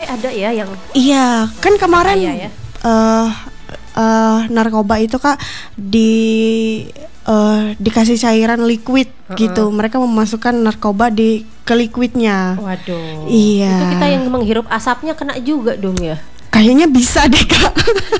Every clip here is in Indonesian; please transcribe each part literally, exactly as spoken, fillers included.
ada ya yang iya kan kemarin ya. uh, uh, narkoba itu Kak di uh, dikasih cairan liquid uh-uh. gitu. Mereka memasukkan narkoba di ke liquidnya. Waduh. Iya. Itu kita yang menghirup asapnya kena juga dong ya. Kayaknya bisa deh Kak.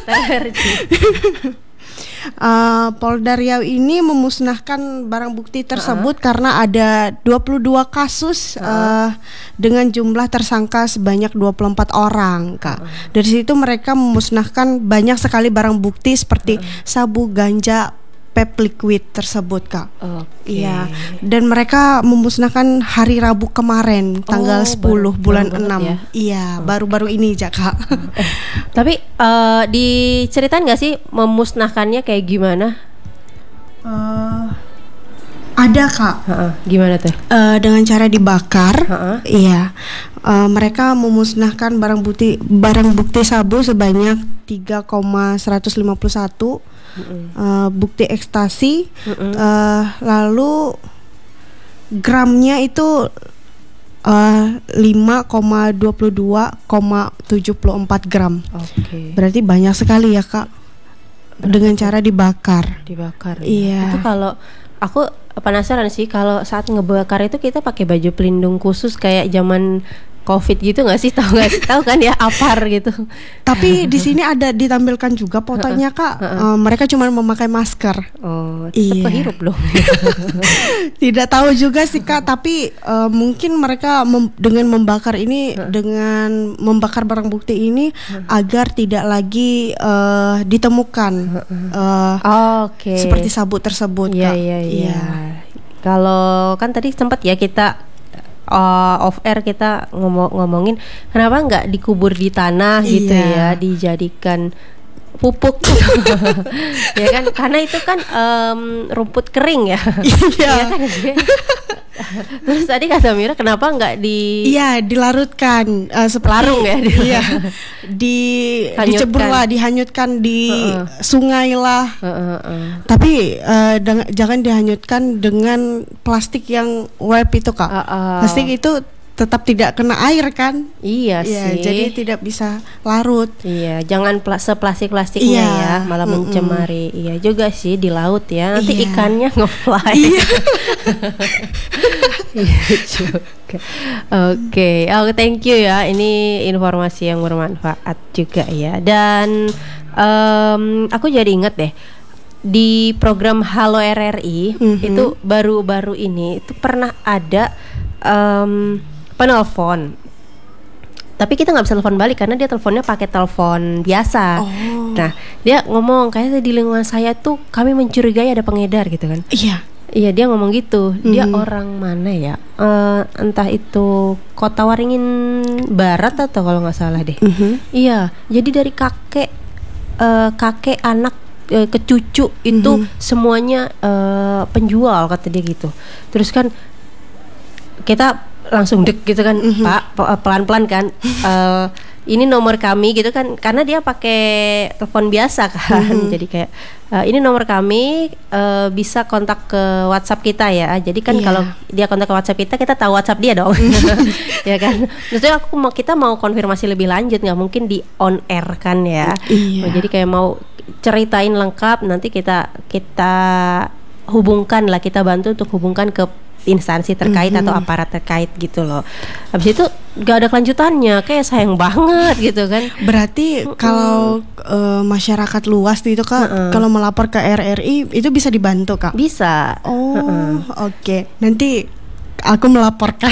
Uh, Polda Riau ini memusnahkan barang bukti tersebut uh-huh. karena ada dua puluh dua kasus uh-huh. uh, dengan jumlah tersangka sebanyak dua puluh empat orang Kak. Uh-huh. Dari situ mereka memusnahkan banyak sekali barang bukti seperti uh-huh. sabu, ganja, vape liquid tersebut Kak. Okay. Iya. Dan mereka memusnahkan hari Rabu kemarin tanggal oh, sepuluh baru, bulan baru enam. Ya? Iya, oh. baru-baru ini aja Kak. Eh, tapi uh, diceritain nggak sih memusnahkannya kayak gimana? Uh, ada Kak. Uh-uh. Gimana tuh? Uh, dengan cara dibakar. Uh-uh. Iya. Uh, mereka memusnahkan barang bukti barang bukti sabu sebanyak tiga koma seratus lima puluh satu. Uh, bukti ekstasi, uh, lalu gramnya itu uh, lima koma dua puluh dua koma tujuh puluh empat gram. Okay. Berarti banyak sekali ya Kak. Berarti dengan cara dibakar. Dibakar. Iya. Itu kalau aku penasaran sih kalau saat ngebakar itu kita pakai baju pelindung khusus kayak zaman Covid gitu nggak sih, tahu nggak sih, tahu kan ya apar gitu. Tapi di sini ada ditampilkan juga fotonya Kak. uh, mereka cuma memakai masker. Oh, tetap iya. kehirup dong. Tidak tahu juga sih Kak. Tapi uh, mungkin mereka mem- dengan membakar ini, uh. dengan membakar barang bukti ini uh. agar tidak lagi uh, ditemukan. Uh, oh, Oke. Okay. Seperti sabu tersebut Iya, Kak. Iya iya. Kalau kan tadi sempat ya kita Uh, off air kita ngomong ngomongin kenapa nggak dikubur di tanah iya. gitu ya, dijadikan pupuk ya kan, karena itu kan um, rumput kering ya. Iya. Ya kan? Terus tadi kata Mira kenapa nggak di iya dilarutkan uh, seperti larung ya, di, iya di dicebur lah, dihanyutkan di uh-uh. sungai lah. Uh-uh, uh. Tapi uh, deng- jangan dihanyutkan dengan plastik yang wrap itu Kak. Uh-uh. Plastik itu tetap tidak kena air kan? Iya ya, sih. Jadi tidak bisa larut. Iya, jangan pla- seplastik-plastiknya iya. ya, malah Mm-mm. mencemari. Iya juga sih di laut ya. Nanti iya. ikannya nge-fly. Iya. Iya juga. Oke, okay. oh thank you ya. Ini informasi yang bermanfaat juga ya. Dan um, aku jadi ingat deh di program Halo R R I mm-hmm. itu baru-baru ini itu pernah ada um, penelpon, tapi kita nggak bisa telepon balik karena dia teleponnya pakai telepon biasa. Oh. Nah dia ngomong kayaknya di lingkungan saya tuh kami mencurigai ada pengedar gitu kan. Iya. Iya dia ngomong gitu. Hmm. Dia orang mana ya? Uh, entah itu Kota Waringin Barat atau kalau nggak salah deh. Mm-hmm. Iya. Jadi dari kakek, uh, kakek anak uh, ke cucu itu mm-hmm. semuanya uh, penjual kata dia gitu. Terus kan kita langsung dek gitu kan, mm-hmm. Pak pelan-pelan kan. Uh, ini nomor kami gitu kan, karena dia pakai telepon biasa kan. Mm-hmm. Jadi kayak uh, ini nomor kami, uh, bisa kontak ke WhatsApp kita ya. Jadi kan yeah. kalau dia kontak ke WhatsApp kita, kita tahu WhatsApp dia dong. Ya kan. Maksudnya aku mau kita mau konfirmasi lebih lanjut, nggak mungkin di on air kan ya. Yeah. Oh, jadi kayak mau ceritain lengkap, nanti kita kita hubungkan lah, kita bantu untuk hubungkan ke instansi terkait mm-hmm. atau aparat terkait gitu loh. Habis itu gak ada kelanjutannya, kayak sayang banget gitu kan. Berarti mm-hmm. kalau uh, masyarakat luas itu Kak, mm-hmm. kalau melapor ke R R I itu bisa dibantu Kak? Bisa. Oh mm-hmm. oke, okay. Nanti aku melaporkan.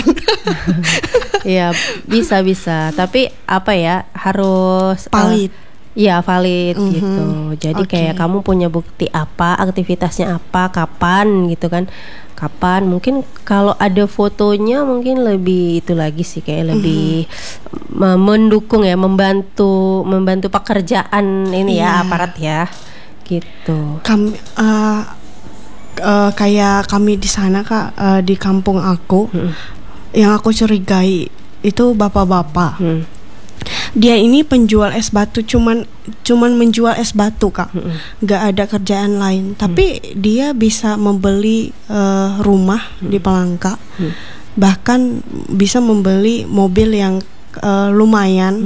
Iya bisa bisa, tapi apa ya harus valid. Uh, Iya valid mm-hmm. gitu. Jadi okay. kayak kamu punya bukti apa, aktivitasnya apa, kapan gitu kan. Kapan, mungkin kalau ada fotonya mungkin lebih itu lagi sih, kayak lebih mm-hmm. mendukung ya, membantu membantu pekerjaan ini yeah. ya aparat ya gitu. Kami uh, uh, kayak kami di sana Kak, uh, di kampung aku hmm. yang aku curigai itu bapak-bapak. Hmm. Dia ini penjual es batu, cuman cuman menjual es batu Kak, mm-hmm. gak ada kerjaan lain. Tapi mm. dia bisa membeli uh, rumah mm. di Palangka, mm. bahkan bisa membeli mobil yang uh, lumayan.